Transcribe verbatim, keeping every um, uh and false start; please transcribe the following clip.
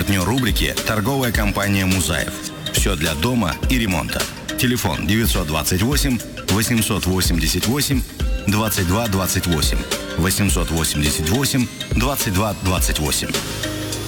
Партнер рубрики – торговая компания «Музаев». Все для дома и ремонта. Телефон девятьсот двадцать восемь восемьсот восемьдесят восемь двадцать два двадцать восемь. восемьсот восемьдесят восемь двадцать два двадцать восемь.